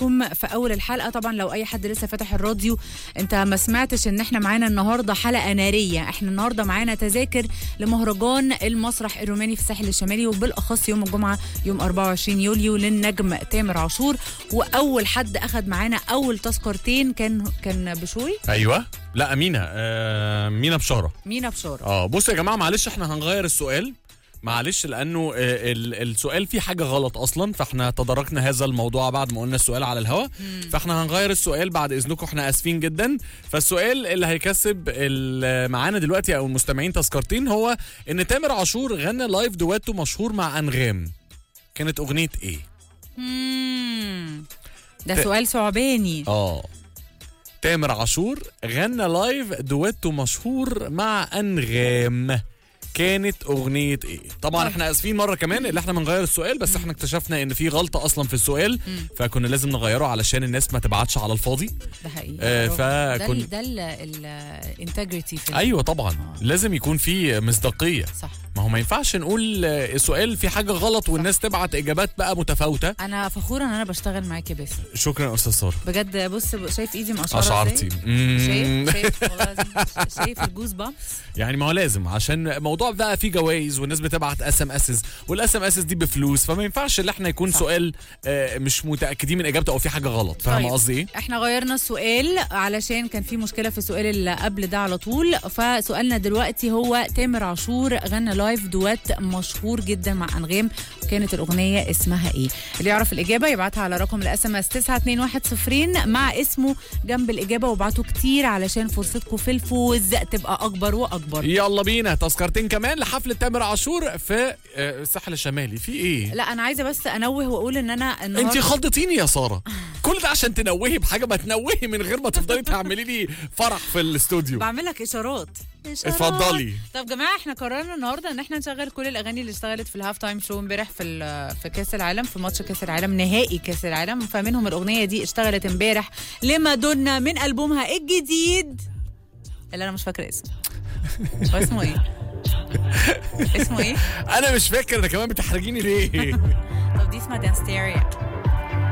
لكم في اول الحلقه. طبعا لو اي حد لسه فاتح الراديو انت ما سمعتش ان احنا معانا النهارده حلقه ناريه. احنا النهارده معانا تذاكر لمهرجان المسرح الروماني في الساحل الشمالي، وبالاخص يوم الجمعه يوم 24 يوليو للنجم تامر عاشور. واول حد اخذ معانا اول تذكرتين كان بشوي. ايوه لا مينا بشاره. بصوا يا جماعه معلش احنا هنغير السؤال، معلش لانه السؤال فيه حاجه غلط اصلا، فاحنا تداركنا هذا الموضوع بعد ما قلنا السؤال على الهواء. فاحنا هنغير السؤال بعد اذنكم، احنا اسفين جدا. فالسؤال اللي هيكسب معانا دلوقتي او المستمعين تذكرتين هو ان تامر عاشور غنى لايف دويتو مشهور مع انغام. كانت اغنيه ايه؟ ده سؤال صعباني. تامر عاشور غنى لايف دويتو مشهور مع انغام، كانت اغنيه ايه؟ طبعا احنا اسفين مره كمان اللي احنا بنغير السؤال، بس احنا اكتشفنا ان في غلطه اصلا في السؤال، فكنا لازم نغيره علشان الناس ما تبعتش على الفاضي. ده حقيقي. ده الانتجريتي في ايوه طبعا لازم يكون في مصداقيه. صح. ما هو ما ينفعش نقول السؤال في حاجه غلط والناس تبعت اجابات بقى متفاوته. انا فخوره ان انا بشتغل معاك يا باسم. شكرا يا استاذ ساره بجد. بص شايف ايدي مقشره اشعرتي. شايف والله شايف الجوز بامبس. يعني ما هو لازم عشان موضوع بقى فيه جوائز والناس بتبعت SMS والاس ام اس دي بفلوس، فما ينفعش ان احنا يكون سؤال مش متاكدين من اجابته او في حاجه غلط. فاهمه قصدي ايه؟ احنا غيرنا السؤال علشان كان في مشكله في السؤال اللي قبل ده على طول. فسؤالنا دلوقتي هو تامر عاشور غنى لايف دوات مشهور جدا مع انغام، وكانت الاغنيه اسمها ايه؟ اللي يعرف الاجابه يبعتها على رقم الاس ام اس 92110 مع اسمه جنب الاجابه، وابعتوا كتير علشان فرصتكم في الفوز تبقى اكبر واكبر. يلا بينا تذكرتين كمان لحفله تامر عاشور في الساحل الشمالي. في ايه؟ لا انا عايزه بس انوه واقول ان انا انت خضتيني يا ساره. كل ده عشان تنوهي بحاجه، ما تنوهي من غير ما تفضلي تعملي لي فرح في الاستوديو. بعمل لك اشارات. اتفضلي. طب جماعه احنا قررنا النهارده ان احنا نشغل كل الاغاني اللي اشتغلت في الهاف تايم شو امبارح في كاس العالم، في ماتش كاس العالم نهائي كاس العالم. فمنهم الاغنيه دي اشتغلت امبارح لمادونا من البومها الجديد اللي انا مش فاكره اسمه. هو اسمه ايه؟ اسمه ايه؟ انا مش فاكر. انا كمان بتحرجيني ليه؟ طب دي اسمها دانستيريا.